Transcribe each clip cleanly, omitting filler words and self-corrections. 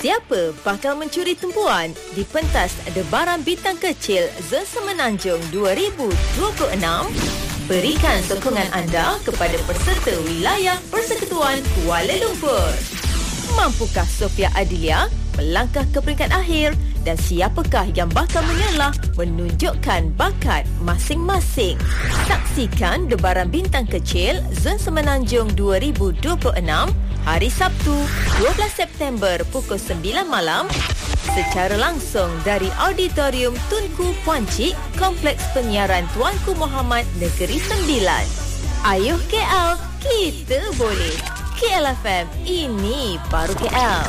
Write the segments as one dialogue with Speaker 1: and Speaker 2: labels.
Speaker 1: Siapa bakal mencuri tumpuan di pentas Debaran Bintang Kecil Zon Semenanjung 2026? Berikan sokongan anda kepada peserta wilayah Persekutuan Kuala Lumpur. Mampukah Sofia Adilia melangkah ke peringkat akhir? Dan siapakah yang bakal menyalah menunjukkan bakat masing-masing? Saksikan Debaran Bintang Kecil Zon Semenanjung 2026 hari Sabtu 12 September pukul 9 malam secara langsung dari Auditorium Tunku Puan Cik, Kompleks Penyiaran Tuanku Muhammad Negeri Sembilan. Ayuh KL, kita boleh. KL FM, ini baru KL.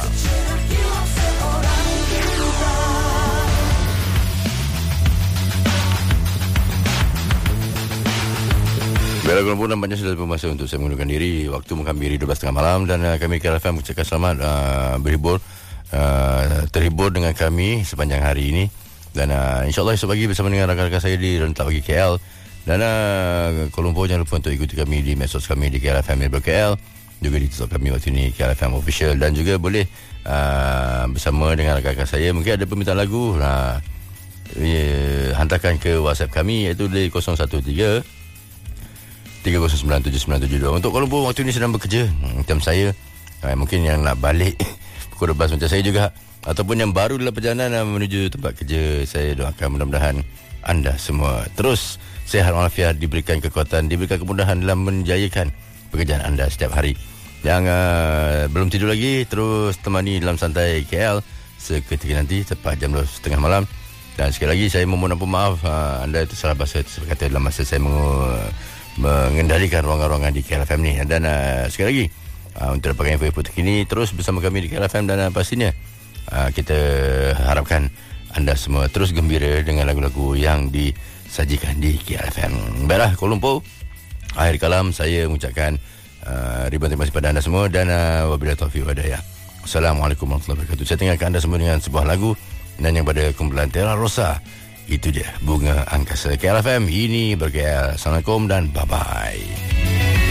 Speaker 2: Baiklah, Kuala Lumpur nampaknya sudah bermasa untuk saya mengundurkan diri. Waktu menghampiri 12.30 malam dan kami KL FM mengucapkan selamat berhibur, terhibur dengan kami sepanjang hari ini. Dan insyaAllah esok pagi bersama dengan rakan-rakan saya di Rentak Pagi KL. Dan Kuala Lumpur jangan lupa untuk ikuti kami di medsos kami di KL FM KL, juga di TikTok kami waktu ini KL FM Official. Dan juga boleh bersama dengan rakan-rakan saya, mungkin ada permintaan lagu, hantarkan ke WhatsApp kami, iaitu di 013 3097972. Untuk Kuala Lumpur waktu ini sedang bekerja macam saya, mungkin yang nak balik pukul 12 macam saya juga, ataupun yang baru dalam perjalanan menuju tempat kerja, saya doakan mudah-mudahan anda semua terus sihat walafiat, diberikan kekuatan, diberikan kemudahan dalam menjayakan pekerjaan anda setiap hari. Yang belum tidur lagi, terus temani dalam santai KL seketika nanti tepat jam 2.30 malam. Dan sekali lagi saya memohon maaf, anda itu salah bahasa kata dalam masa saya mengendalikan ruangan-ruangan di KL FM ni. Dan sekali lagi untuk dapatkan info terkini terus bersama kami di KL FM. Dan pastinya kita harapkan anda semua terus gembira dengan lagu-lagu yang disajikan di KL FM. Baiklah, Kuala Lumpur, akhir kalam saya mengucapkan ribuan terima kasih pada anda semua. Dan wabillahi taufiq wal hidayah. Assalamualaikum warahmatullahi wabarakatuh. Saya tinggalkan anda semua dengan sebuah lagu, dan yang pada kumpulan Terra Rosa, itu dia Bunga Angkasa. KL FM, ini ber-KL. Assalamualaikum dan bye-bye.